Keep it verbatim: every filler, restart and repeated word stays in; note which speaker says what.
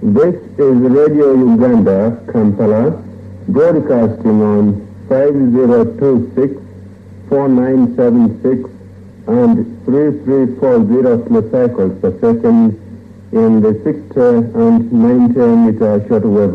Speaker 1: This is Radio Uganda, Kampala, broadcasting on five zero two six, four nine seven six and three three four zero kilocycles per second in the sixty and ninety meter shortwave